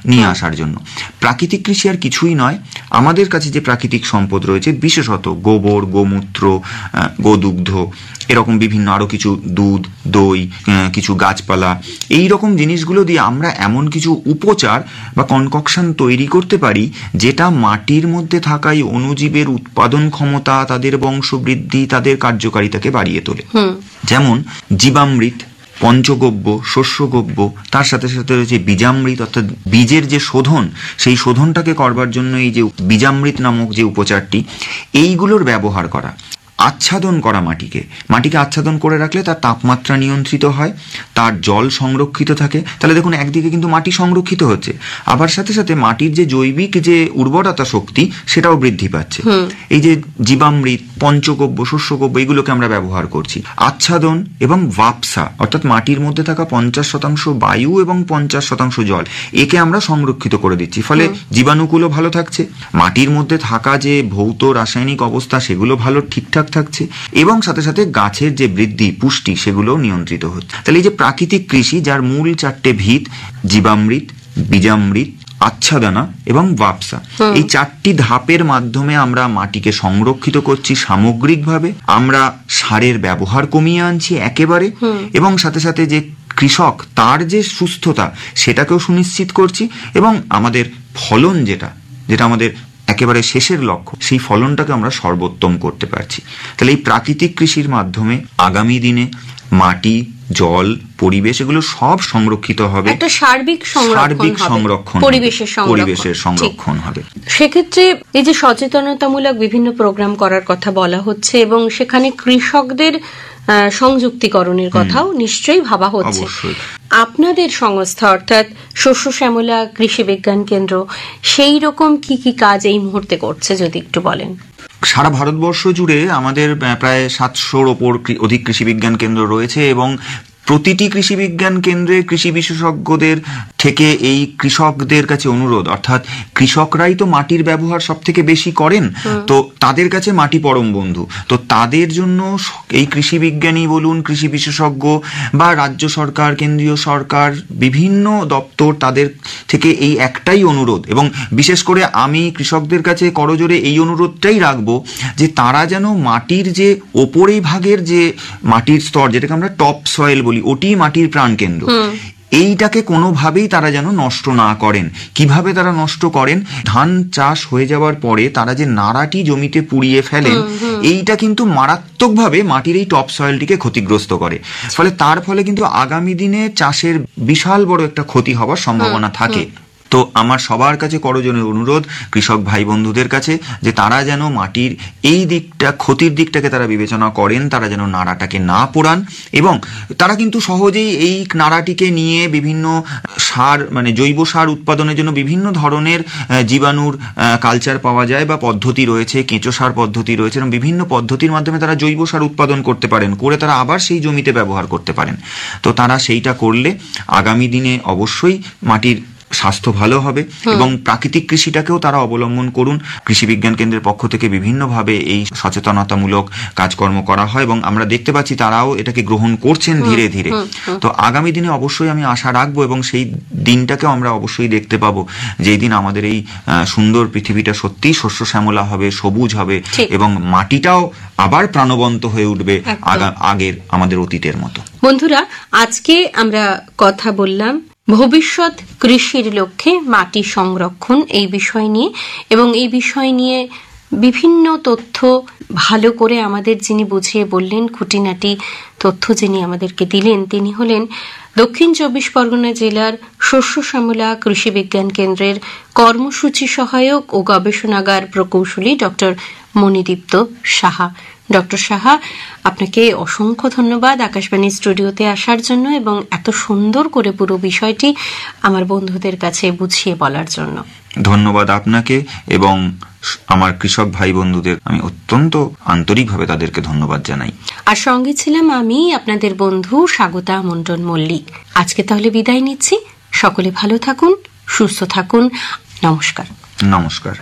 নিয়ে আসার জন্য। প্রাকৃতিক কৃষি আর কিছুই নয়, আমাদের কাছে যে প্রাকৃতিক সম্পদ রয়েছে, বিশেষত গোবর, গোমূত্র, গোদুগ্ধ, এরকম বিভিন্ন আরো কিছু দুধ, দই, কিছু গাছপালা, এই রকম জিনিসগুলো দিয়ে আমরা এমন কিছু উপচার বা কনককশন তৈরি করতে পারি যেটা মাটির মধ্যে থাকা এই অণুজীবের উৎপাদন ক্ষমতা, তাদের বংশবৃদ্ধি, তাদের কার্যকারিতাকে বাড়িয়ে তোলে। যেমন জীবামৃত, পঞ্চগব্য, শস্যগব্য, তার সাথে সাথে রয়েছে বীজামৃত, অর্থাৎ বীজের যে শোধন, সেই শোধনটাকে করবার জন্য এই যে বীজামৃত নামক যে উপচারটি, এইগুলোর ব্যবহার করা। আচ্ছাদন করা মাটিকে আচ্ছাদন করে রাখলে তার তাপমাত্রা নিয়ন্ত্রিত হয়, তার জল সংরক্ষিত থাকে। তাহলে দেখুন, একদিকে কিন্তু মাটি সংরক্ষিত হচ্ছে, আবার সাথে সাথে মাটির যে জৈবিক যে উর্বরতা শক্তি, সেটাও বৃদ্ধি পাচ্ছে। এই যে জীবামৃত, পঞ্চগব্য, শস্যগব্য, এগুলোকে আমরা ব্যবহার করছি। আচ্ছাদন এবং ওয়াপসা, অর্থাৎ মাটির মধ্যে থাকা 50% বায়ু এবং 50% জল, একে আমরা সংরক্ষিত করে দিচ্ছি। ফলে জীবাণুগুলো ভালো থাকছে, মাটির মধ্যে থাকা যে ভৌত রাসায়নিক অবস্থা, সেগুলো ভালো ঠিকঠাক থাকছে, এবং সাথে সাথে গাছের যে বৃদ্ধি, পুষ্টি, সেগুলো নিয়ন্ত্রিত হচ্ছে। তাহলে এই যে প্রাকৃতিক কৃষি, যার মূল 4টে ভিত, জীবামৃত, বীজামৃত, আচ্ছাদনা এবং ওয়াপসা, এই 4টি ধাপের মাধ্যমে আমরা মাটিকে সংরক্ষিত করছি সামগ্রিকভাবে। আমরা সারের ব্যবহার কমিয়ে আনছি একেবারে, এবং সাথে সাথে যে কৃষক, তার যে সুস্থতা, সেটাকেও সুনিশ্চিত করছি, এবং আমাদের ফলন যেটা আমাদের একেবারে শেষের লক্ষ্য, সেই ফলনটাকে আমরা সর্বোত্তম করতে পারছি। তাহলে এই প্রাকৃতিক কৃষির মাধ্যমে আগামী দিনে মাটি, জল, পরিবেশ, এগুলো সব সংরক্ষিত হবে, একটা সার্বিক সংরক্ষণ, পরিবেশের সংরক্ষণ হবে। সেক্ষেত্রে এই যে সচেতনতামূলক বিভিন্ন প্রোগ্রাম করার কথা বলা হচ্ছে, এবং সেখানে কৃষকদের সংযুক্তিকরণের কথাও নিশ্চয়ই ভাবা হচ্ছে। আপনাদের সংস্থা অর্থাৎ শস্য শ্যামলা কৃষি বিজ্ঞান কেন্দ্র সেই রকম কি কি কাজ এই মুহূর্তে করছে, যদি একটু বলেন। সারা ভারতবর্ষ জুড়ে আমাদের প্রায় 700-র ওপর অধিক কৃষি বিজ্ঞান কেন্দ্র রয়েছে, এবং প্রতিটি কৃষি বিজ্ঞান কেন্দ্রে কৃষি বিশেষজ্ঞদের থেকে এই কৃষকদের কাছে অনুরোধ, অর্থাৎ কৃষকরাই তো মাটির ব্যবহার সব থেকে বেশি করেন, তো তাদের কাছে মাটি পরম বন্ধু। তো তাদের জন্য এই কৃষি বিজ্ঞানী বলুন, কৃষি বিশেষজ্ঞ বা রাজ্য সরকার, কেন্দ্রীয় সরকার, বিভিন্ন দপ্তর, তাদের থেকে এই একটাই অনুরোধ, এবং বিশেষ করে আমি কৃষকদের কাছে করজোরে এই অনুরোধটাই রাখবো যে তারা যেন মাটির যে ওপরে ভাগের যে মাটির স্তর, যেটাকে আমরা টপ সয়েল বলি, ওটি মাটির প্রাণকেন্দ্র, এইটাকে কোনোভাবেই তারা যেন নষ্ট না করেন। কিভাবে তারা নষ্ট করেন? ধান চাষ হয়ে যাওয়ার পরে তারা যে নাড়াটি জমিতে পুড়িয়ে ফেলেন, এইটা কিন্তু মারাত্মকভাবে মাটির এই টপ সয়েলটিকে ক্ষতিগ্রস্ত করে। তার ফলে কিন্তু আগামী দিনে চাষের বিশাল বড় একটা ক্ষতি হওয়ার সম্ভাবনা থাকে। তো আমার সবার কাছে করজোরে অনুরোধ কৃষক ভাই বন্ধুদের কাছে যে তারা যেন মাটির এই দিকটা, ক্ষতির দিকটাকে তারা বিবেচনা করেন, তারা যেন নাড়াটাকে না পোড়ান, এবং তারা কিন্তু সহজেই এই নাড়াটিকে নিয়ে বিভিন্ন সার, মানে জৈব সার উৎপাদনের জন্য বিভিন্ন ধরনের জীবাণুর কালচার পাওয়া যায় বা পদ্ধতি রয়েছে, কেঁচো সার পদ্ধতি রয়েছে, এবং বিভিন্ন পদ্ধতির মাধ্যমে তারা জৈব সার উৎপাদন করতে পারেন, করে তারা আবার সেই জমিতে ব্যবহার করতে পারেন। তো তারা সেইটা করলে আগামী দিনে অবশ্যই মাটির স্বাস্থ্য ভালো হবে, এবং প্রাকৃতিক কৃষিটাকেও তারা অবলম্বন করুন। কৃষি বিজ্ঞান কেন্দ্রের পক্ষ থেকে বিভিন্নভাবে এই সচেতনতামূলক কাজকর্ম করা হয়, এবং আমরা দেখতে পাচ্ছি তারাও এটাকে গ্রহণ করছেন ধীরে ধীরে। তো আগামী দিনে অবশ্যই আমি আশা রাখবো, এবং সেই দিনটাকেও আমরা অবশ্যই দেখতে পাবো, যেই দিন আমাদের এই সুন্দর পৃথিবীটা সত্যিই শস্য শ্যামলা হবে, সবুজ হবে, এবং মাটিটাও আবার প্রাণবন্ত হয়ে উঠবে আগের আমাদের অতীতের মতো। বন্ধুরা, আজকে আমরা কথা বললাম ভবিষ্যৎ কৃষির লক্ষ্যে মাটি সংরক্ষণ এই বিষয় নিয়ে, এবং এই বিষয় নিয়ে বিভিন্ন তথ্য ভালো করে আমাদের যিনি বুঝিয়ে বললেন, খুঁটিনাটি তথ্য যিনি আমাদেরকে দিলেন, তিনি হলেন দক্ষিণ 24 পরগনা জেলার শস্য শ্যামলা কৃষি বিজ্ঞান কেন্দ্রের কর্মসূচি সহায়ক ও গবেষণাগার প্রকৌশলী ডক্টর মণিদীপ্ত সাহা। ডক্টর সাহা, আপনাকে অসংখ্য ধন্যবাদ আকাশবাণী স্টুডিওতে আসার জন্য, এবং এত সুন্দর করে পুরো বিষয়টি আমার বন্ধুদের কাছে বুঝিয়ে বলার জন্য। ধন্যবাদ আপনাকে, এবং আমার কৃষক ভাই বন্ধুদের আমি অত্যন্ত আন্তরিকভাবে তাদেরকে ধন্যবাদ জানাই। আর সঙ্গে ছিলাম আমি, আপনাদের বন্ধু স্বাগতা মণ্ডল মল্লিক। আজকে তাহলে বিদায় নিচ্ছি। সকলে ভালো থাকুন, সুস্থ থাকুন। নমস্কার। নমস্কার।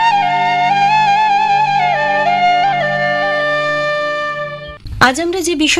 আজ আমরা যে বিষয়